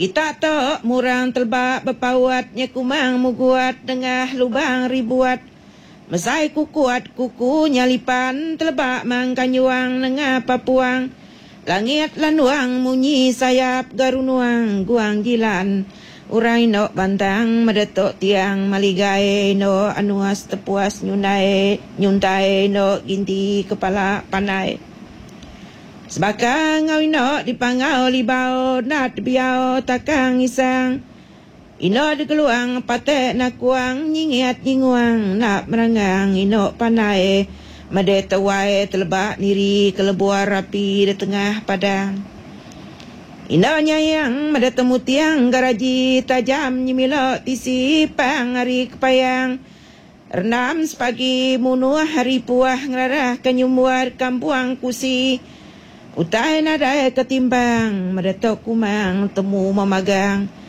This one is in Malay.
Kita tok murang telbak berpawatnya kumang muguat tengah lubang ribuat. Mesai kukuat kuku nyalipan telbak mangkanyuang nengah papuang. Langit lanuang munyi sayap garunuang guang jilan. Urai no bantang medetok tiang maligai no anuas tepuas nyuntai no ginti kepala panai. Sebakang ngau ino dipangau libau nat biau takang isang. Ino dikeluang patek nak kuang nyingiat nyinguang nak merangang ino panai. Made tawai telebak niri kelebuar rapi di tengah padang. Ino nyayang made temu tiang garaji tajam nyimilok tisi pang hari kepayang. Renam sepagi munuah hari puah ngerarah kenyumuar kampuang kusi. Utai nadai ketimbang, medetok kumang temu memagang.